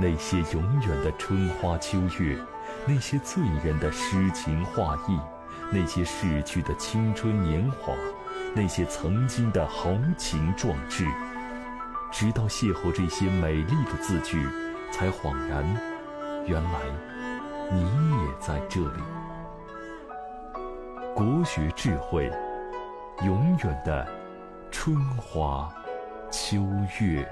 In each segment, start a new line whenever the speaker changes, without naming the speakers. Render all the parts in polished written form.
那些永远的春花秋月，那些醉人的诗情画意，那些逝去的青春年华，那些曾经的豪情壮志，直到邂逅这些美丽的字句，才恍然，原来你也在这里。国学智慧，永远的春花秋月。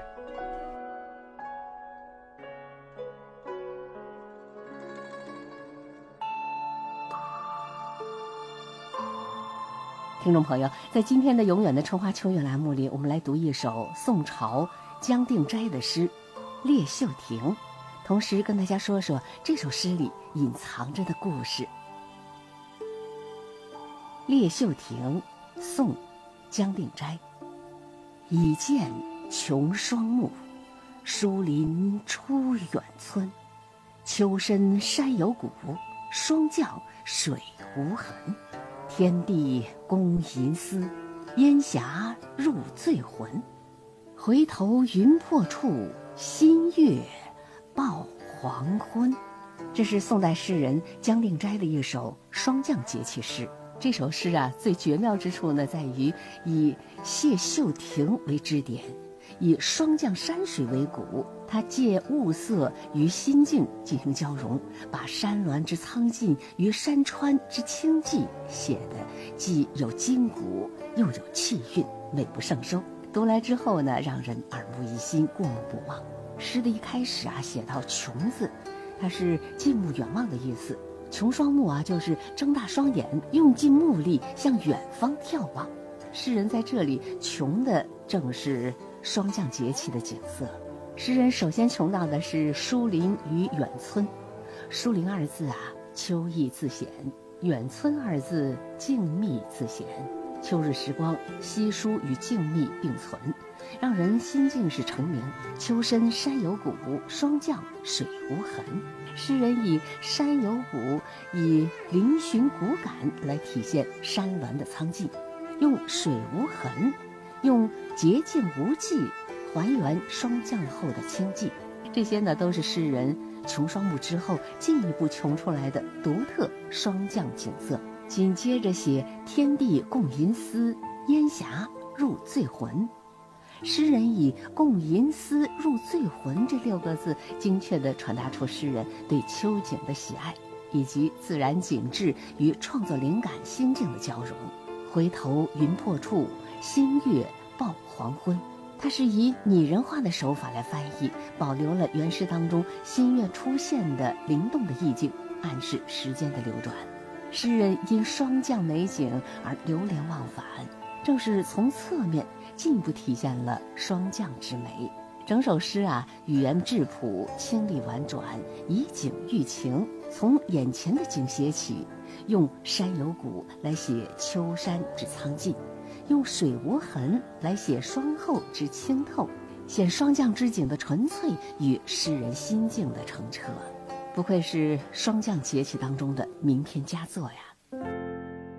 听众朋友，在今天的永远的春花秋月栏目里，我们来读一首宋朝姜定斋的诗《列秀亭》，同时跟大家说说这首诗里隐藏着的故事。《列秀亭》宋姜定斋。已见穷霜暮，疏林出远村。秋深山有谷，霜降水无痕。天地公吟思，烟霞入醉魂。回头云破处，新月报黄昏。这是宋代诗人姜定斋的一首霜降节气诗。这首诗啊，最绝妙之处呢，在于以谢秀亭为支点，以霜降山水为骨，它借物色与心境进行交融，把山峦之苍劲与山川之清寂写得既有筋骨又有气韵，美不胜收。读来之后呢，让人耳目一新，过目不忘。诗的一开始啊，写到穷字，它是尽目远望的意思。穷双目啊，就是睁大双眼，用尽目力向远方眺望。诗人在这里穷的正是霜降节气的景色。诗人首先穷到的是疏林与远村。疏林二字啊，秋意自显；远村二字，静谧自显。秋日时光，稀疏与静谧并存，让人心境是澄明。秋深山有谷，霜降水无痕。诗人以山有谷，以嶙峋骨感来体现山峦的苍劲，用水无痕，用洁净无迹还原霜降后的清寂。这些呢，都是诗人穷霜暮之后进一步穷出来的独特霜降景色。紧接着写天地共吟思，烟霞入醉魂。诗人以共吟思入醉魂这6个字，精确地传达出诗人对秋景的喜爱，以及自然景致与创作灵感心境的交融。回头云破处，新月报黄昏。它是以拟人化的手法来翻译，保留了原诗当中新月出现的灵动的意境，暗示时间的流转。诗人因霜降美景而流连忘返，正是从侧面进一步体现了霜降之美。整首诗啊，语言质朴，清丽婉转，以景喻情，从眼前的景写起，用山有谷来写秋山之苍劲，用水无痕来写霜后之清透，显霜降之景的纯粹与诗人心境的澄澈。不愧是霜降节气当中的名篇佳作呀。